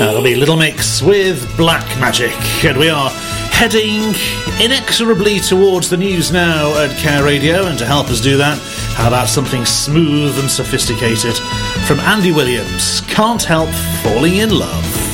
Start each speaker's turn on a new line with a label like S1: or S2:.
S1: That'll be Little Mix with Black Magic, and we are heading inexorably towards the news now at Care Radio, and to help us do that, how about something smooth and sophisticated from Andy Williams, Can't Help Falling in Love.